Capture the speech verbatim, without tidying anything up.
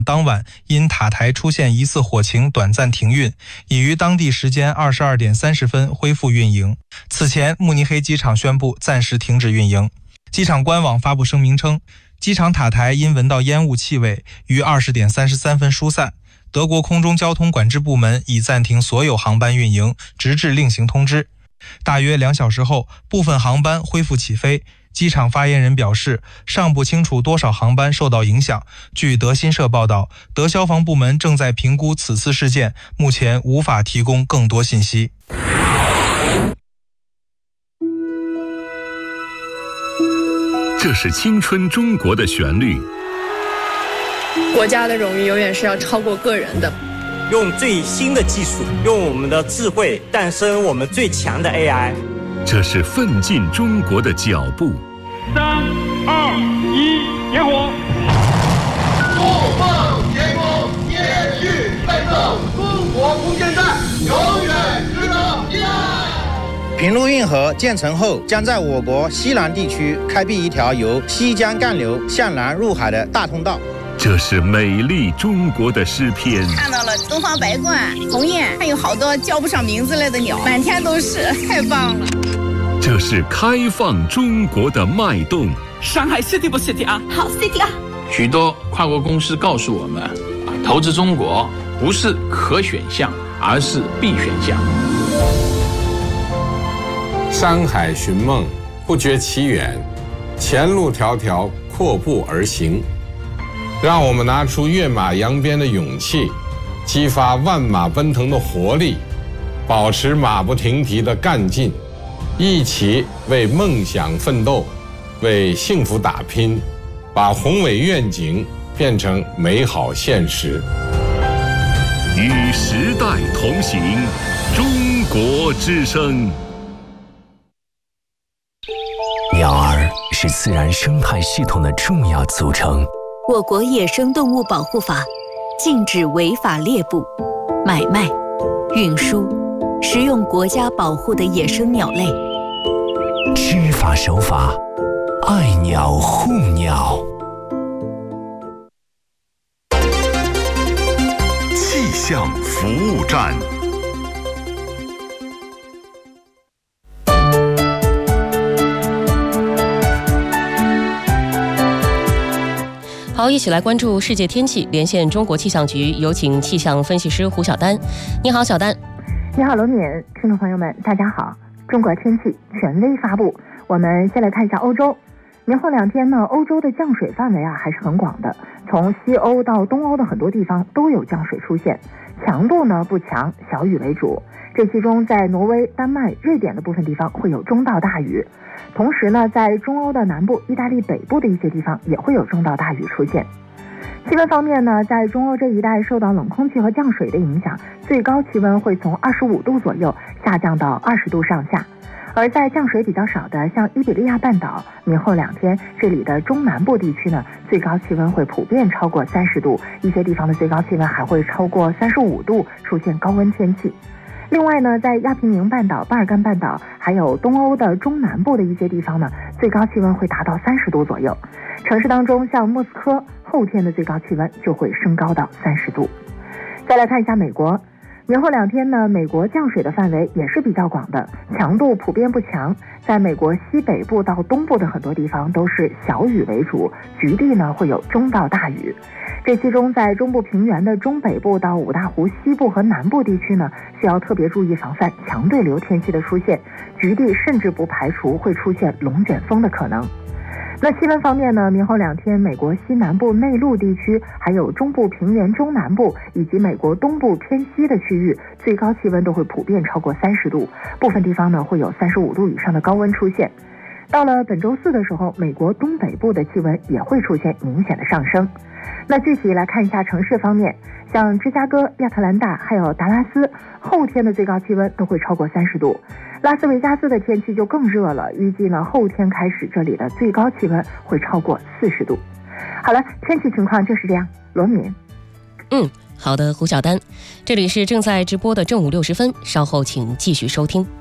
当晚因塔台出现疑似火情短暂停运，已于当地时间二十二点三十分恢复运营。此前，慕尼黑机场宣布暂时停止运营。机场官网发布声明称，机场塔台因闻到烟雾气味，于二十点三十三分疏散。德国空中交通管制部门已暂停所有航班运营，直至另行通知。大约两小时后，部分航班恢复起飞。机场发言人表示，尚不清楚多少航班受到影响。据德新社报道，德消防部门正在评估此次事件，目前无法提供更多信息。 这是青春中国的旋律。 国家的荣誉永远是要超过个人的。 用最新的技术，用我们的智慧诞生我们最强的 A I。 这是奋进中国的脚步。 三二一，点火！ 怒放天空，接续奋斗，中国空间站永远值得依赖。 平陆运河建成后，将在我国西南地区开辟一条由西江干流向南入海的大通道。 这是美丽中国的诗篇。 看到了东方白鹳、鸿雁，还有好多叫不上名字来的鸟，满天都是，太棒了。 这是开放中国的脉动。 上海 City 不 City 啊？ 好 City 啊！ 许多跨国公司告诉我们，投资中国不是可选项，而是必选项。 山海寻梦，不觉其远，前路迢迢，阔步而行。让我们拿出跃马扬鞭的勇气，激发万马奔腾的活力，保持马不停蹄的干劲，一起为梦想奋斗，为幸福打拼，把宏伟愿景变成美好现实。 与时代同行，中国之声。 鸟儿是自然生态系统的重要组成。 我国野生动物保护法禁止违法猎捕、买卖、运输、食用国家保护的野生鸟类。 知法守法，爱鸟护鸟。 气象服务站。 好，一起来关注世界天气，连线中国气象局，有请气象分析师胡晓丹。你好，小丹。 你好，罗敏，听众朋友们，大家好。中国天气权威发布，我们先来看一下欧洲。明后两天呢，欧洲的降水范围啊还是很广的，从西欧到东欧的很多地方都有降水出现，强度呢不强，小雨为主。这其中在挪威、丹麦、瑞典的部分地方会有中到大雨。同时呢，在中欧的南部、意大利北部的一些地方也会有中到大雨出现。气温方面呢，在中欧这一带受到冷空气和降水的影响，最高气温会从二十五度左右下降到二十度上下。而在降水比较少的像伊比利亚半岛，明后两天这里的中南部地区呢，最高气温会普遍超过三十度，一些地方的最高气温还会超过三十五度，出现高温天气。另外呢，在亚平宁半岛、巴尔干半岛，还有东欧的中南部的一些地方呢，最高气温会达到三十度左右。城市当中，像莫斯科，后天的最高气温就会升高到三十度。再来看一下美国，明后两天呢，美国降水的范围也是比较广的，强度普遍不强，在美国西北部到东部的很多地方都是小雨为主，局地呢会有中到大雨。这其中在中部平原的中北部到五大湖西部和南部地区呢，需要特别注意防范强对流天气的出现，局地甚至不排除会出现龙卷风的可能。那气温方面呢，明后两天美国西南部内陆地区，还有中部平原中南部以及美国东部偏西的区域，最高气温都会普遍超过三十度，部分地方呢会有三十五度以上的高温出现。到了本周四的时候，美国东北部的气温也会出现明显的上升。那具体来看一下城市方面，像芝加哥、亚特兰大还有达拉斯，后天的最高气温都会超过三十度。拉斯维加斯的天气就更热了，预计呢后天开始这里的最高气温会超过四十度。好了，天气情况就是这样。罗敏。 嗯，好的，胡晓丹。这里是正在直播的正午六十分，稍后请继续收听。